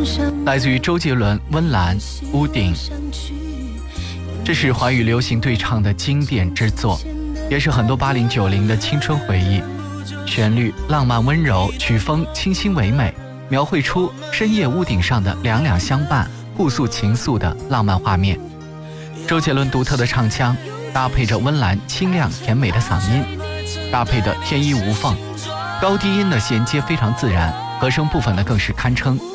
来自于周杰伦《温岚》屋顶。这是华语流行对唱的经典之作，也是很多80、90的青春回忆。旋律浪漫温柔，曲风清新唯美，描绘出深夜屋顶上的两两相伴、互诉情愫的浪漫画面。周杰伦独特的唱腔搭配着温岚清亮甜美的嗓音，搭配的天衣无缝，高低音的衔接非常自然，和声部分呢更是堪称